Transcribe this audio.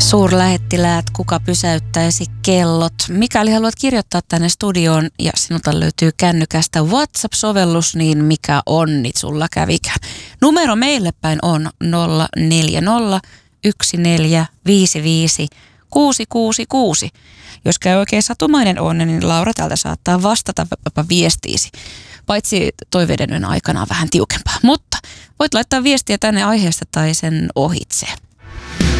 Suurlähettiläät, kuka pysäyttäisi kellot. Mikäli haluat kirjoittaa tänne studioon ja sinulta löytyy kännykästä WhatsApp-sovellus, niin mikä onnit sulla kävikään. Numero meille päin on 040 1455 666. Jos käy oikein satumainen onne, niin Laura täältä saattaa vastata viestiisi. Paitsi toiveiden aikana on vähän tiukempaa. Mutta voit laittaa viestiä tänne aiheesta tai sen ohitse.